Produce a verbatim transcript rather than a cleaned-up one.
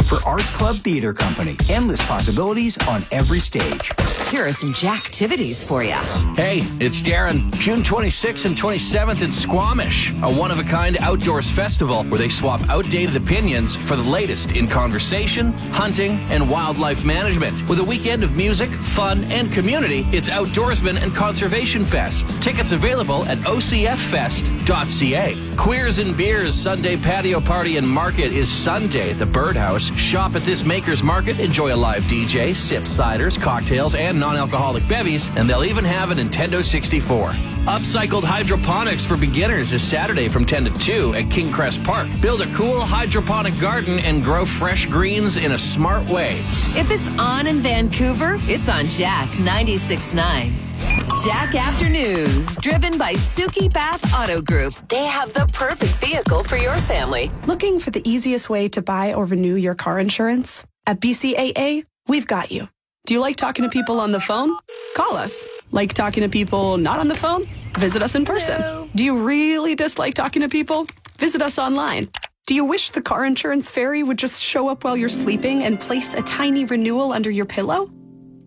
For Arts Club Theater Company. Endless possibilities on every stage. Here are some Jacktivities for you. Hey, it's Darren. June twenty-sixth and twenty-seventh in Squamish, a one-of-a-kind outdoors festival where they swap outdated opinions for the latest in conversation, hunting, and wildlife management. With a weekend of music, fun, and community, it's Outdoorsman and Conservation Fest. Tickets available at o c f fest dot c a. Queers and Beers Sunday Patio Party and Market is Sunday at the Birdhouse. Shop at this Maker's Market, enjoy a live D J, sip ciders, cocktails, and non-alcoholic bevies, and they'll even have a Nintendo sixty-four. Upcycled Hydroponics for Beginners is Saturday from ten to two at King Crest Park. Build a cool hydroponic garden and grow fresh greens in a smart way. If it's on in Vancouver, it's on Jack ninety-six point nine. Jack Afternoons, driven by Suki Bath Auto Group. They have the perfect vehicle for your family. Looking for the easiest way to buy or renew your car insurance? At B C A A, we've got you. Do you like talking to people on the phone? Call us. Like talking to people not on the phone? Visit us in person. Hello. Do you really dislike talking to people? Visit us online. Do you wish the car insurance fairy would just show up while you're sleeping and place a tiny renewal under your pillow?